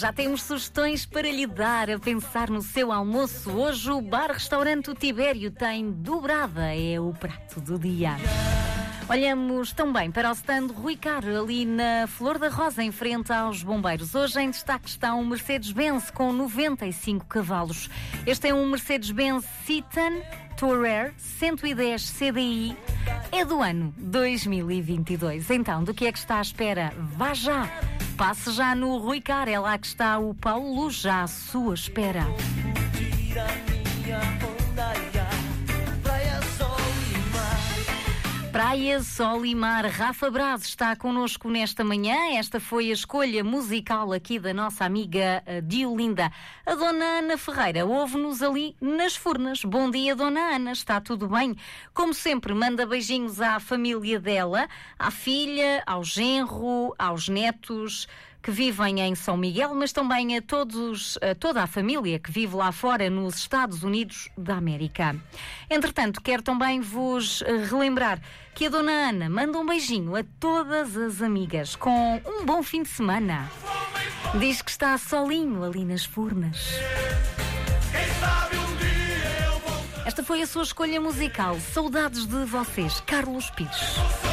Já temos sugestões para lhe dar a pensar no seu almoço. Hoje o bar-restaurante O Tibério tem dobrada, é o prato do dia. Olhamos também para o stand Rui Caro, ali na Flor da Rosa, em frente aos bombeiros. Hoje em destaque está um Mercedes-Benz com 95 cavalos. Este é um Mercedes-Benz Citan Tourer 110 CDI. É do ano 2022. Então, do que é que está à espera? Vá já! Passe já no Rui Caro, é lá que está o Paulo Luz, já à sua espera. Praia, Sol e Mar. Rafa Braz está connosco nesta manhã. Esta foi a escolha musical aqui da nossa amiga Diolinda. A Dona Ana Ferreira ouve-nos ali nas Furnas. Bom dia, Dona Ana. Está tudo bem? Como sempre, manda beijinhos à família dela, à filha, ao genro, aos netos que vivem em São Miguel, mas também a toda a família que vive lá fora nos Estados Unidos da América. Entretanto, quero também vos relembrar que a Dona Ana manda um beijinho a todas as amigas com um bom fim de semana. Diz que está solinho ali nas Furnas. Esta foi a sua escolha musical. Saudades de vocês, Carlos Pires.